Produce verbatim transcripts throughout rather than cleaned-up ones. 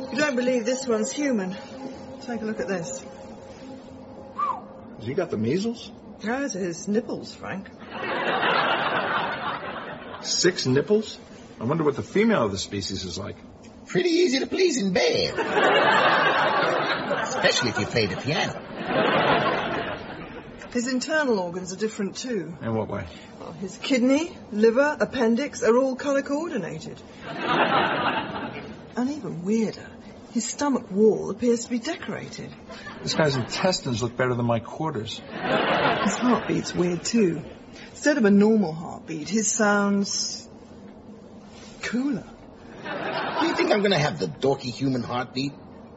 You don't believe this one's human. Take a look at this. Has he got the measles? Those are his nipples, Frank. Six nipples? I wonder what the female of the species is like. Pretty easy to please in bed. Especially if you play the piano. His internal organs are different too. In what way? Well, his kidney, liver, appendix are all colour-coordinated. And even weirder, his stomach wall appears to be decorated. This guy's intestines look better than my quarters. His heartbeat's weird too. Instead of a normal heartbeat, his sounds cooler. Do you think I'm going to have the dorky human heartbeat?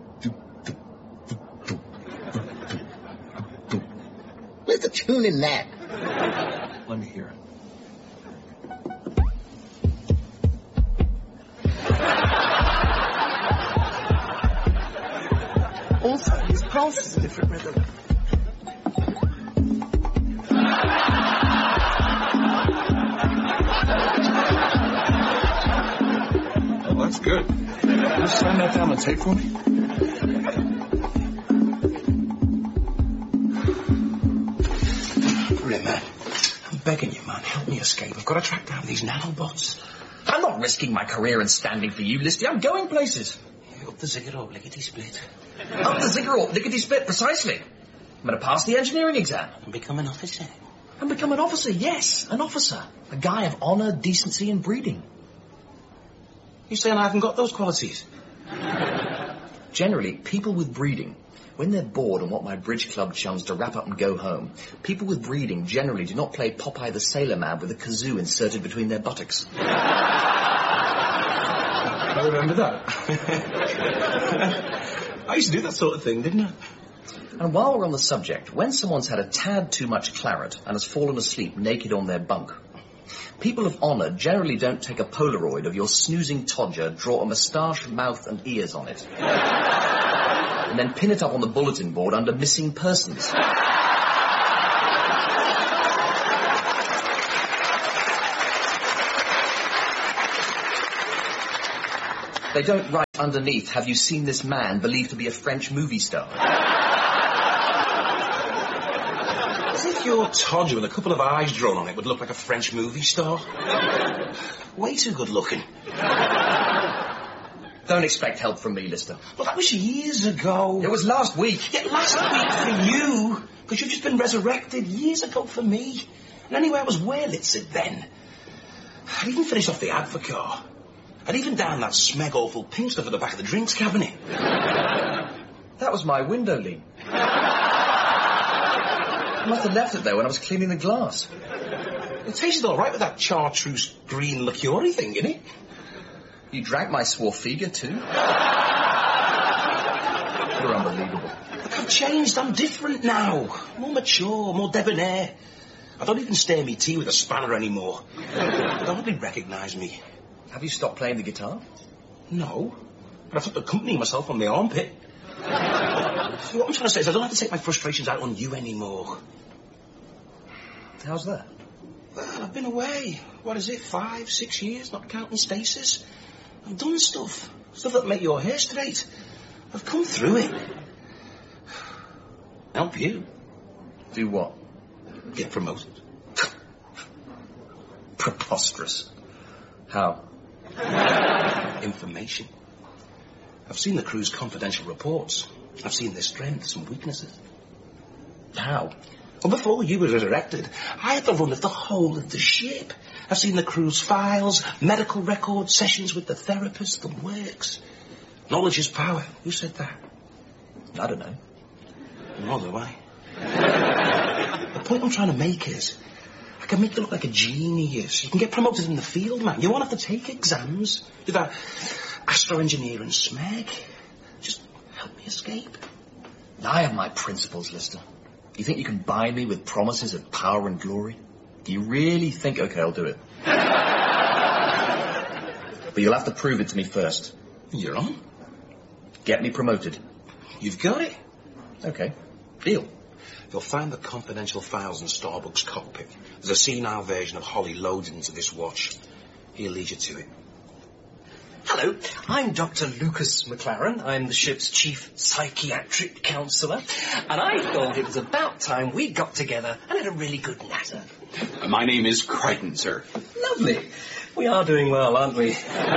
Where's the tune in that? Let me hear it. Also, his pulse is a different rhythm. Oh, that's good. Can you slam that down on tape for me? Rimmer, I'm begging you, man, help me escape. I've got to track down these nanobots. I'm not risking my career and standing for you, Listy. I'm going places. Up the ziggurat, lickety-split. Up the ziggurat, lickety-split, precisely. I'm going to pass the engineering exam. And become an officer. And become an officer, yes, an officer. A guy of honour, decency and breeding. You saying I haven't got those qualities? Generally, people with breeding, when they're bored and want my bridge club chums to wrap up and go home, people with breeding generally do not play Popeye the Sailor Man with a kazoo inserted between their buttocks. I remember that. I used to do that sort of thing, didn't I? And while we're on the subject, when someone's had a tad too much claret and has fallen asleep naked on their bunk, people of honour generally don't take a Polaroid of your snoozing todger, draw a moustache, mouth and ears on it, and then pin it up on the bulletin board under missing persons. They don't write underneath, have you seen this man believed to be a French movie star? As if your todger with a couple of eyes drawn on it would look like a French movie star. Way too good looking. Don't expect help from me, Lister. Well, that was years ago. It was last week. Yeah, last week for you. Because you've just been resurrected years ago for me. And anyway, I was Wurlitzer then. I'd even finished off the Advocar. I'd even down that smeg awful pink stuff at the back of the drinks cabinet. That was my window lean. I must have left it there when I was cleaning the glass. It tasted all right with that chartreuse green liqueur thing, innit? You drank my Swarfiga too? You're unbelievable. Look, I've changed. I'm different now. More mature, more debonair. I don't even stir me tea with a spanner anymore. They hardly recognise me. Have you stopped playing the guitar? No. But I've stopped accompanying myself on my armpit. What I'm trying to say is I don't have to take my frustrations out on you anymore. How's that? Well, I've been away. What is it, five, six years, not counting stasis? I've done stuff. Stuff that'll make your hair straight. I've come through it. Help you. Do what? Get promoted. Preposterous. How? Information. I've seen the crew's confidential reports. I've seen their strengths and weaknesses. How? Well, before you were resurrected, I had the run of the whole of the ship. I've seen the crew's files, medical records, sessions with the therapist, the works. Knowledge is power. Who said that? I don't know. Nor do I. The point I'm trying to make is, I can make you look like a genius. You can get promoted in the field, man. You won't have to take exams. Do that astro-engineer and smeg. Just help me escape. I have my principles, Lister. You think you can buy me with promises of power and glory? Do you really think... OK, I'll do it. But you'll have to prove it to me first. You're on. Get me promoted. You've got it. OK. Deal. You'll find the confidential files in Starbuck's cockpit. There's a senile version of Holly loaded into this watch. He'll lead you to it. Hello, I'm Doctor Lucas McLaren. I'm the ship's chief psychiatric counsellor, and I thought it was about time we got together and had a really good natter. My name is Crichton, sir. Lovely. We are doing well, aren't we?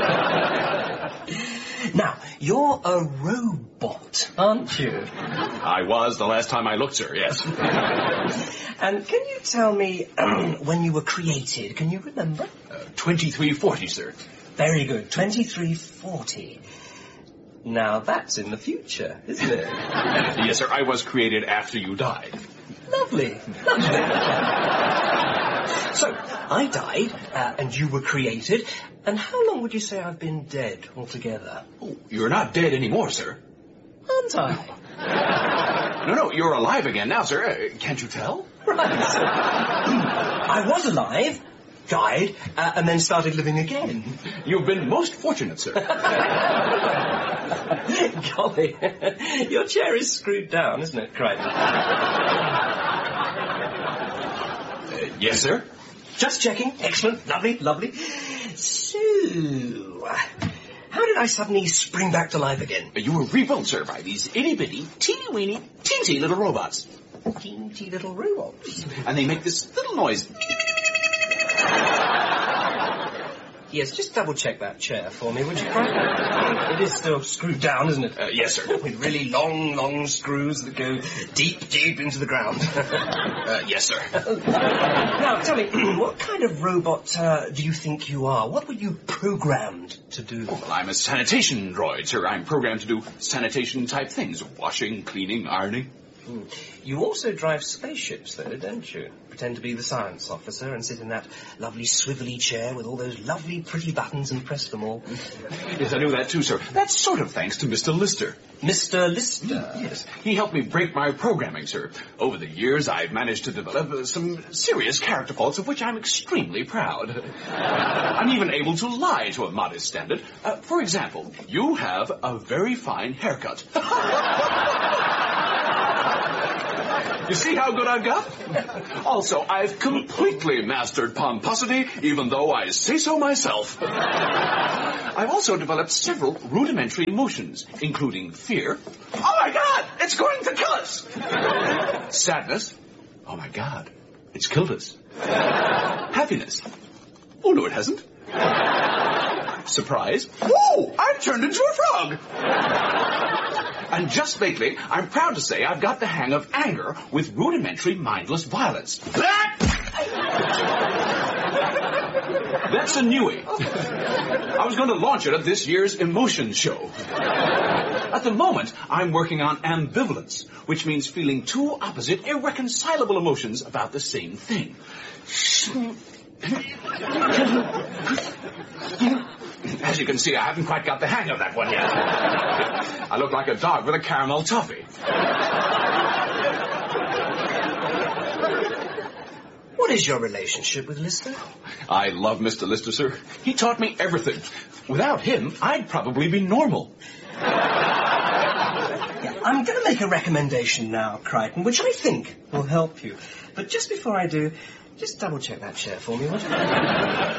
Now, you're a robot, aren't you? I was the last time I looked, sir, yes. And can you tell me when you were created? Can you remember? Uh, twenty-three forty, sir. Very good. twenty-three forty. Now, that's in the future, isn't it? Yes, sir. I was created after you died. Lovely. Lovely. So, I died, uh, and you were created. And how long would you say I've been dead altogether? Oh, you're not dead anymore, sir. Aren't I? No, no, you're alive again now, sir. Uh, can't you tell? Right. I was alive, died, uh, and then started living again. You've been most fortunate, sir. Golly, your chair is screwed down, isn't it, Crichton? Uh, yes, sir. Just checking. Excellent. Lovely, lovely. So, how did I suddenly spring back to life again? You were rebuilt, sir, by these itty-bitty, teeny-weeny, teensy little robots. Teensy little robots. And they make this little noise. Yes, just double-check that chair for me, would you, Crichton? It is still screwed down, isn't it? Uh, yes, sir. With really long, long screws that go deep, deep into the ground. uh, yes, sir. Now, tell me, what kind of robot uh, do you think you are? What were you programmed to do? Oh, well, I'm a sanitation droid, sir. I'm programmed to do sanitation-type things. Washing, cleaning, ironing. Hmm. You also drive spaceships, though, don't you? Pretend to be the science officer and sit in that lovely swivelly chair with all those lovely pretty buttons and press them all. Yes, I knew that too, sir. That's sort of thanks to Mister Lister. Mister Lister? Yes. He helped me break my programming, sir. Over the years, I've managed to develop uh, some serious character faults of which I'm extremely proud. I'm even able to lie to a modest standard. Uh, for example, you have a very fine haircut. You see how good I've got? Also, I've completely mastered pomposity, even though I say so myself. I've also developed several rudimentary emotions, including fear. Oh my God, it's going to kill us! Sadness. Oh my God, it's killed us. Happiness. Oh no, it hasn't. Surprise. Whoa, I've turned into a frog. And just lately, I'm proud to say I've got the hang of anger with rudimentary mindless violence. That's a newie. I was going to launch it at this year's emotion show. At the moment, I'm working on ambivalence, which means feeling two opposite, irreconcilable emotions about the same thing. As you can see, I haven't quite got the hang of that one yet. I look like a dog with a caramel toffee. What is your relationship with Lister? I love Mister Lister, sir. He taught me everything. Without him, I'd probably be normal. Yeah, I'm going to make a recommendation now, Crichton, which I think will help you. But just before I do, just double-check that chair for me, would you?